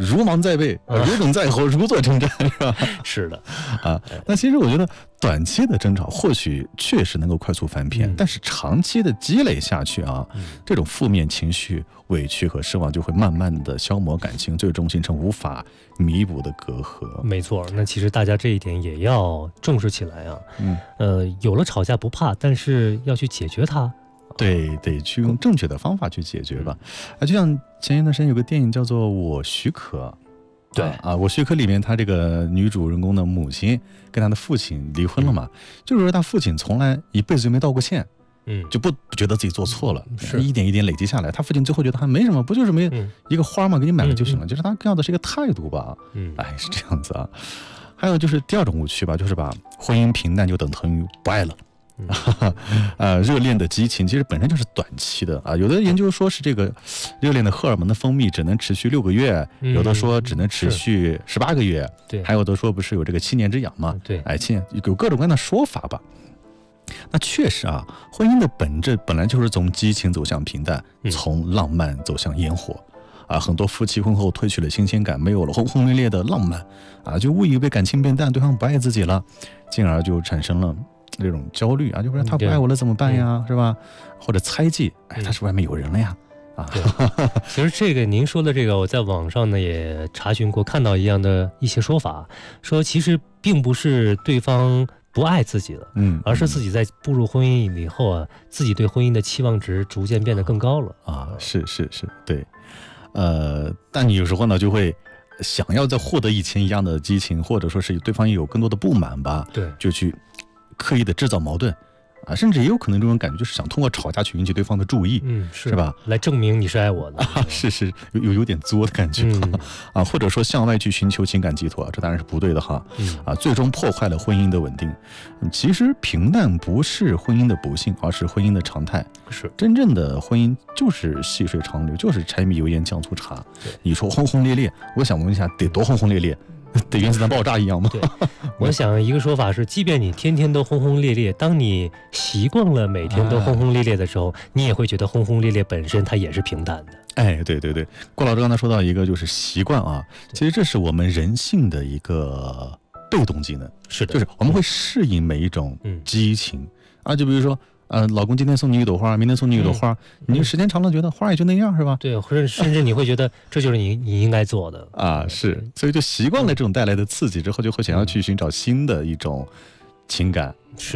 如芒在背，如鲠在喉，如坐针毡，是吧？ 是的， 那其实我觉得短期的争吵或许确实能够快速翻篇，但是长期的积累下去啊，这种负面情绪、委屈和失望就会慢慢的消磨感情，最终形成无法弥补的隔阂。 没错，那其实大家这一点也要重视起来啊。有了吵架不怕，但是要去解决它。 对，得去用正确的方法去解决吧。就像前一段时间有个电影叫做《我许可》， 对我许可里面他这个女主人公的母亲跟他的父亲离婚了嘛，就是说他父亲从来一辈子就没道过歉，就不觉得自己做错了，一点一点累积下来，他父亲最后觉得还没什么，不就是没一个花嘛，给你买了就行了，就是他要的是一个态度吧。是这样子啊。还有就是第二种误区吧，就是把婚姻平淡就等同于不爱了。热恋的激情其实本身就是短期的啊，有的研究说是这个热恋的荷尔蒙的分泌只能持续6个月，有的说只能持续18个月， 对， 还有的说不是有这个7年之痒嘛， 对， 有各种各样的说法吧。那确实啊，婚姻的本质本来就是从激情走向平淡，从浪漫走向烟火。很多夫妻婚后褪去了新鲜感，没有了轰轰烈烈的浪漫就误以为感情变淡，对方不爱自己了，进而就产生了这种焦虑就不然他不爱我了怎么办呀，是吧？或者猜忌，他是外面有人了呀。 其实这个您说的这个，我在网上呢也查询过，看到一样的一些说法，说其实并不是对方不爱自己了，而是自己在步入婚姻以后自己对婚姻的期望值逐渐变得更高了是，对。但你有时候呢就会想要再获得以前一样的激情，或者说是对方有更多的不满吧， 对， 就去刻意的制造矛盾甚至也有可能这种感觉就是想通过吵架去引起对方的注意，是吧？ 来证明你是爱我的是有点作的感觉或者说向外去寻求情感寄托这当然是不对的哈最终破坏了婚姻的稳定。其实平淡不是婚姻的不幸，而是婚姻的常态。 是真正的婚姻就是细水长流，就是柴米油盐酱醋茶。你说轰轰烈烈，我想问一下，得多轰轰烈烈？得原子弹爆炸一样吗？ 对，我想一个说法是，即便你天天都轰轰烈烈，当你习惯了每天都轰轰烈烈的时候，你也会觉得轰轰烈烈本身它也是平淡的。 对，郭老师刚才说到一个就是习惯其实这是我们人性的一个被动技能， 是的， 就是我们会适应每一种激情就比如说老公今天送你一朵花，明天送你一朵花，你时间长了觉得花也就那样，是吧？ 对，甚至你会觉得这就是你应该做的是，所以就习惯了这种带来的刺激之后，就会想要去寻找新的一种情感。